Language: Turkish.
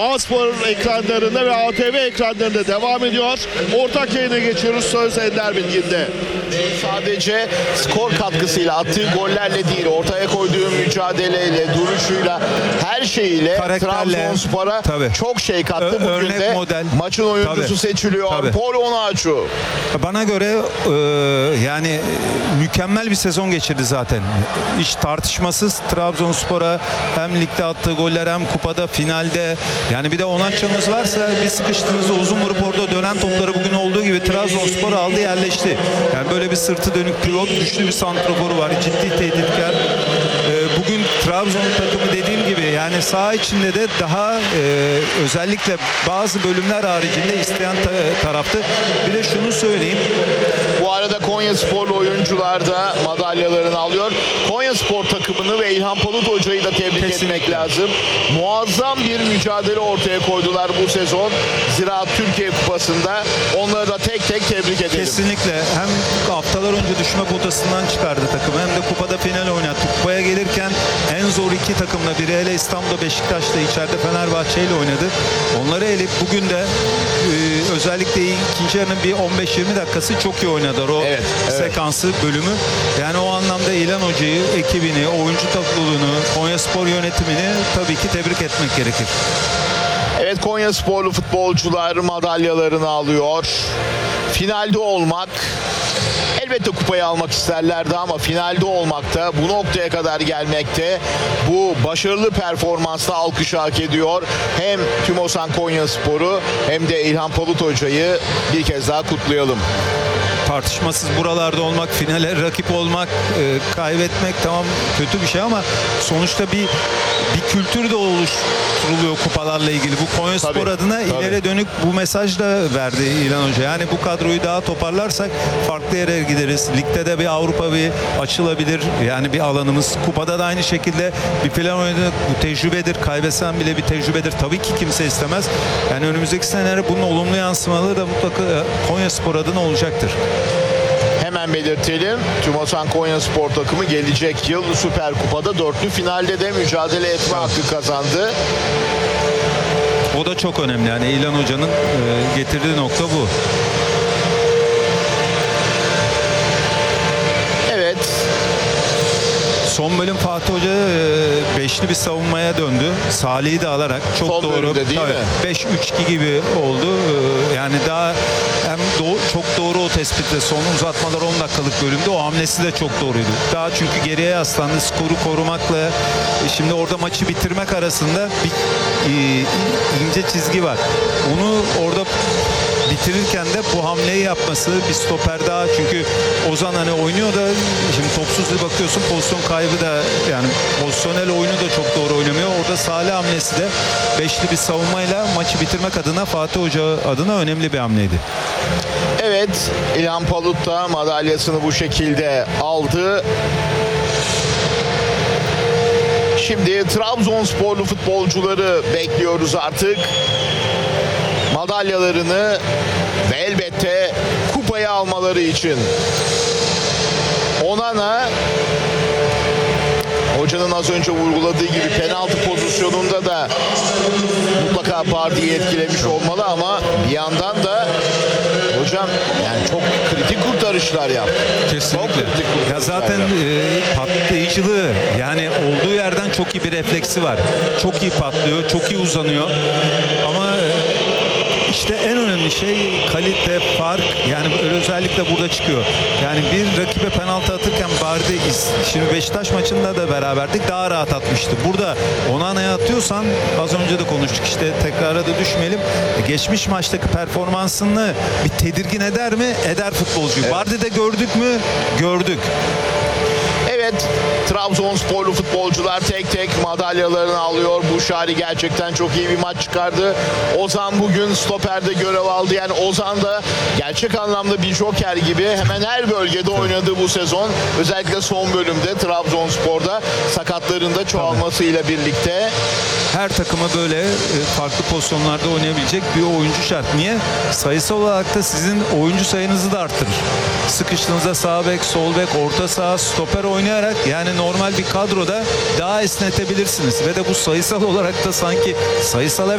A-Spor ekranlarında ve ATV ekranlarında devam ediyor. Ortak yayına geçiyoruz. Söz Ender Bilgin'de. Sadece skor katkısıyla, attığı gollerle değil, ortaya koyduğu mücadeleyle, duruşuyla, her şeyiyle Trabzonspor'a çok şey kattı. Bugün de model. Maçın oyuncusu seçiliyor. Paul Onuachu. Bana göre yani mükemmel bir sezon geçirdi zaten. Hiç tartışmasız Trabzonspor'a hem ligde attığı goller hem kupada, finalde. Yani bir de Onaçu'muz varsa bir sıkıştığınızda uzun vurup orada dönen topları bugün olduğu gibi Trabzonspor aldı, yerleşti. Yani böyle bir sırtı dönük pivot, güçlü bir santraforu var. Ciddi tehditkar. Bugün Trabzon takımı dediğim gibi yani saha içinde de daha özellikle bazı bölümler haricinde isteyen taraftı. Bir de şunu söyleyeyim. Bu arada Konyasporlu oyuncular da madalyalarını alıyor. Konyaspor takımını ve İlhan Palut Hoca'yı da tebrik etmek lazım. Muazzam bir mücadele ortaya koydular bu sezon. Ziraat Türkiye Kupası'nda. Onları da tek tek tebrik edelim. Kesinlikle. Hem haftalar önce düşme potasından çıkardı takımı hem de kupada final oynattı. Kupaya gelirken en zor iki takımla, biri hele İstanbul'da Beşiktaş'ta, içeride Fenerbahçe ile oynadı. Onları elip bugün de özellikle ikinci yarının bir 15-20 dakikası çok iyi oynadılar. O sekansı, bölümü. Yani o anlamda İlhan Hoca'yı, ekibini, oyuncu topluluğunu, Konyaspor yönetimini tabii ki tebrik etmek gerekir. Evet, Konyasporlu futbolcular madalyalarını alıyor. Finalde olmak, elbette kupayı almak isterlerdi ama finalde olmakta, bu noktaya kadar gelmekte, bu başarılı performansla alkışı hak ediyor. Hem Tümosan Konyaspor'u hem de İlhan Palut Hoca'yı bir kez daha kutlayalım. Tartışmasız buralarda olmak, finale rakip olmak, kaybetmek tamam kötü bir şey ama sonuçta bir kültür de oluşturuluyor kupalarla ilgili. Bu Konyaspor adına ileri dönük bu mesaj da verdi İlhan Hoca. Yani bu kadroyu daha toparlarsak farklı yere gideriz. Ligde de bir Avrupa bir açılabilir. Yani bir alanımız. Kupada da aynı şekilde bir plan oynadık. Bu tecrübedir. Kaybetsen bile bir tecrübedir. Tabii ki kimse istemez. Yani önümüzdeki senelere bunun olumlu yansımaları da mutlaka Konyaspor adına olacaktır. Hemen belirtelim. Tümosan Konyaspor takımı gelecek yıl Süper Kupa'da dörtlü finalde de mücadele etme hakkı kazandı. O da çok önemli. Yani İlhan Hoca'nın getirdiği nokta bu. Evet. Son bölüm Fatih Hoca beşli bir savunmaya döndü. Salih'i de alarak çok son doğru. Değil mi? 5-3-2 gibi oldu. Yani daha hem çok doğru o tespitle, son uzatmalar 10 dakikalık bölümde o hamlesi de çok doğruydu. Daha çünkü geriye yaslandı, skoru korumakla şimdi orada maçı bitirmek arasında bir ince çizgi var. Onu orada bitirirken de bu hamleyi yapması, bir stoper daha, çünkü Ozan hani oynuyor da şimdi topsuz bakıyorsun, pozisyon kaybı da, yani pozisyonel oyunu da çok doğru oynamıyor. Orada Salih hamlesi de beşli bir savunmayla maçı bitirmek adına, Fatih Hoca adına önemli bir hamleydi. Evet, İlhan Palut da madalyasını bu şekilde aldı. Şimdi Trabzonsporlu futbolcuları bekliyoruz artık. Madalyalarını ve elbette kupayı almaları için. Onana, hocanın az önce vurguladığı gibi penaltı pozisyonunda da mutlaka Bardi'yi etkilemiş olmalı ama bir yandan da hocam yani çok kritik kurtarışlar yaptı. Kesinlikle. Ya zaten patlayıcılığı, yani olduğu yerden çok iyi bir refleksi var. Çok iyi patlıyor, çok iyi uzanıyor. Ama İşte en önemli şey kalite, fark. Yani özellikle burada çıkıyor. Yani bir rakibe penaltı atırken Bardi, şimdi Beşiktaş maçında da beraberdik, daha rahat atmıştı. Burada Onana'ya atıyorsan, az önce de konuştuk, işte tekrara da düşmeyelim. Geçmiş maçtaki performansını bir tedirgin eder mi? Eder futbolcuyu. Evet. Bardi'de gördük mü? Gördük. Evet, Trabzonsporlu futbolcular tek tek madalyalarını alıyor. Buşari gerçekten çok iyi bir maç çıkardı. Ozan bugün stoperde görev aldı. Yani Ozan da gerçek anlamda bir joker gibi hemen her bölgede oynadı bu sezon. Özellikle son bölümde Trabzonspor'da sakatlarında çoğalmasıyla birlikte. Her takıma böyle farklı pozisyonlarda oynayabilecek bir oyuncu şart. Niye? Sayısal olarak da sizin oyuncu sayınızı da arttırır. Sıkıştığınızda sağ bek, sol bek, orta saha, stoper oynayarak yani normal bir kadroda daha esnetebilirsiniz. Ve de bu sayısal olarak da sanki sayısal